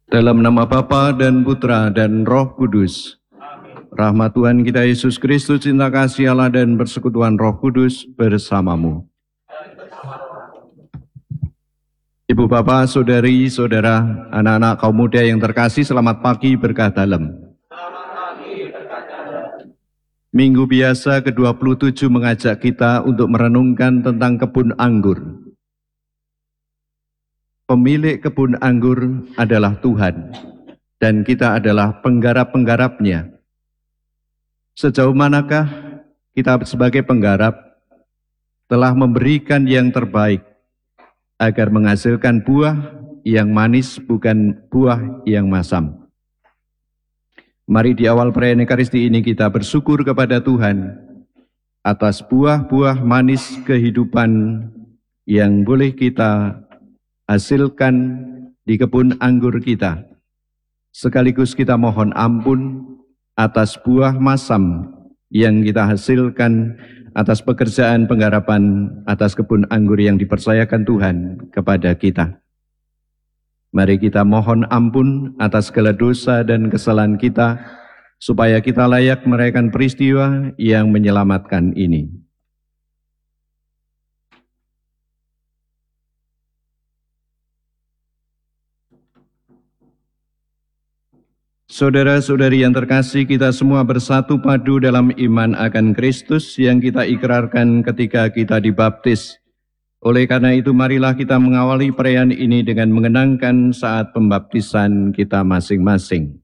Dalam nama Bapa dan Putra dan Roh Kudus. Rahmat Tuhan kita Yesus Kristus, cinta kasih Allah dan persekutuan Roh Kudus bersamamu. Ibu bapak, saudari, saudara, anak-anak kaum muda yang terkasih, selamat pagi berkah dalam. Minggu biasa ke-27 mengajak kita untuk merenungkan tentang kebun anggur. Pemilik kebun anggur adalah Tuhan, dan kita adalah penggarap-penggarapnya. Sejauh manakah kita sebagai penggarap telah memberikan yang terbaik agar menghasilkan buah yang manis, bukan buah yang masam. Mari di awal perayaan Ekaristi ini kita bersyukur kepada Tuhan atas buah-buah manis kehidupan yang boleh kita hasilkan di kebun anggur kita. Sekaligus kita mohon ampun atas buah masam yang kita hasilkan atas pekerjaan penggarapan atas kebun anggur yang dipercayakan Tuhan kepada kita. Mari kita mohon ampun atas segala dosa dan kesalahan kita, supaya kita layak merayakan peristiwa yang menyelamatkan ini. Saudara-saudari yang terkasih, kita semua bersatu padu dalam iman akan Kristus yang kita ikrarkan ketika kita dibaptis. Oleh karena itu, marilah kita mengawali perayaan ini dengan mengenangkan saat pembaptisan kita masing-masing.